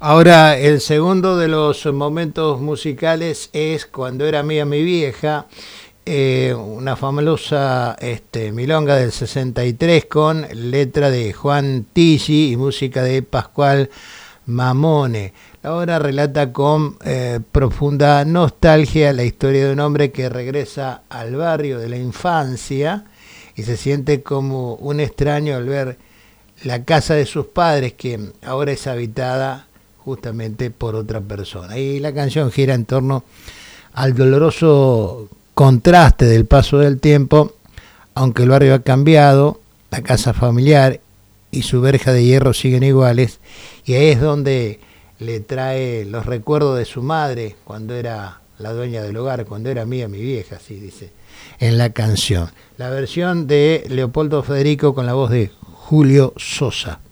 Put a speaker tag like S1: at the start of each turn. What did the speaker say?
S1: Ahora, el segundo de los momentos musicales es Cuando era mía mi vieja, una famosa milonga del 63 con letra de Juan Tilly y música de Pascual Mamone. La obra relata con profunda nostalgia la historia de un hombre que regresa al barrio de la infancia y se siente como un extraño al ver la casa de sus padres que ahora es habitada justamente por otra persona. Y la canción gira en torno al doloroso contraste del paso del tiempo, aunque el barrio ha cambiado, la casa familiar y su verja de hierro siguen iguales, y ahí es donde le trae los recuerdos de su madre cuando era la dueña del hogar, cuando era mía mi vieja, así dice en la canción. La versión de Leopoldo Federico con la voz de Julio Sosa.